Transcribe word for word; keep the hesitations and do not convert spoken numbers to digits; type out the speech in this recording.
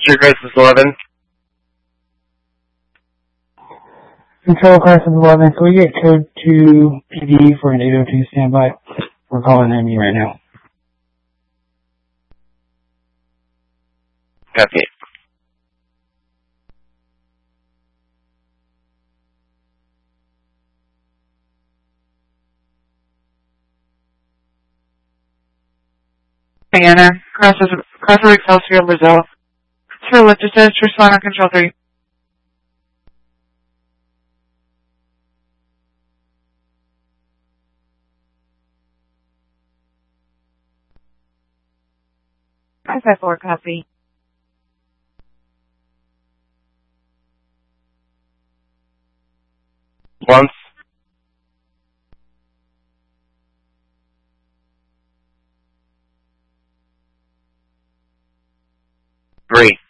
Sure, Crisis eleven. Control Crisis eleven, can we get code two P D for an eight oh two standby? We're calling M E right now. Copy. Diana, Crossroads Crossroads Excelsior Brazil. Sir, lift assist, respond on control three. five five four, copy. Once. Three.